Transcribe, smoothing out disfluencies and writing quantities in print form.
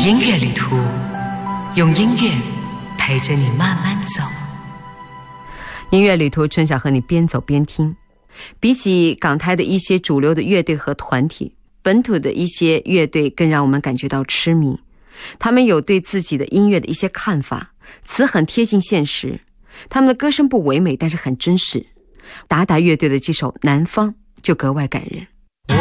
音乐旅途，用音乐陪着你慢慢走。音乐旅途，春晓和你边走边听。比起港台的一些主流的乐队和团体，本土的一些乐队更让我们感觉到痴迷。他们有对自己的音乐的一些看法，词很贴近现实。他们的歌声不唯美，但是很真实。达达乐队的这首《南方》就格外感人。